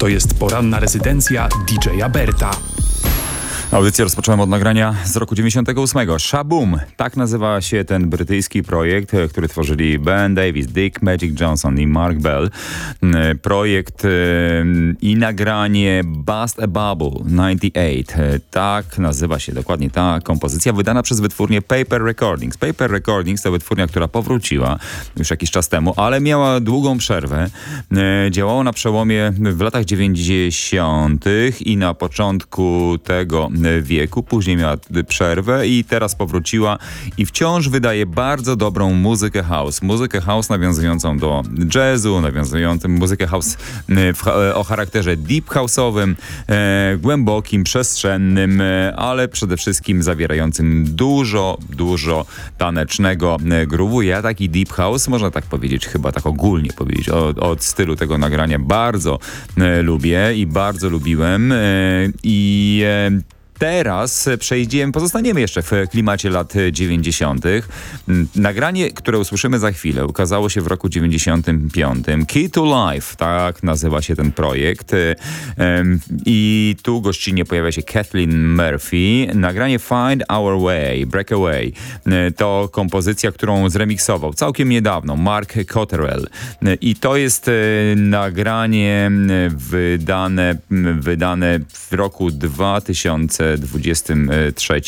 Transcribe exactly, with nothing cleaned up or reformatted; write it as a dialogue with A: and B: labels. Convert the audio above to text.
A: To jest poranna rezydencja D J Berta.
B: Audycję rozpocząłem od nagrania z roku dziewięćdziesiątego ósmego. Shaboom. Tak nazywa się ten brytyjski projekt, który tworzyli Ben Davis, Dick Magic Johnson i Mark Bell. Projekt i nagranie Bust a Bubble dziewięćdziesiąt osiem. Tak nazywa się dokładnie ta kompozycja, wydana przez wytwórnię Paper Recordings. Paper Recordings to wytwórnia, która powróciła już jakiś czas temu, ale miała długą przerwę. Działało na przełomie w latach dziewięćdziesiątych i na początku tego wieku, później miała przerwę i teraz powróciła i wciąż wydaje bardzo dobrą muzykę house. Muzykę house nawiązującą do jazzu, nawiązującą muzykę house w, o charakterze deep house'owym, e, głębokim, przestrzennym, e, ale przede wszystkim zawierającym dużo, dużo tanecznego groove'u. Ja taki deep house, można tak powiedzieć, chyba tak ogólnie powiedzieć, od, od stylu tego nagrania bardzo e, lubię i bardzo lubiłem e, i e, Teraz przejdziemy, pozostaniemy jeszcze w klimacie lat dziewięćdziesiątych. Nagranie, które usłyszymy za chwilę, ukazało się w roku dziewięćdziesiątym piątym. Key to Life, tak nazywa się ten projekt. I tu gościnnie pojawia się Kathleen Murphy. Nagranie Find Our Way, Breakaway. To kompozycja, którą zremiksował całkiem niedawno Mark Cotterell. I to jest nagranie wydane, wydane w roku dwa tysiące dwudziestym trzecim.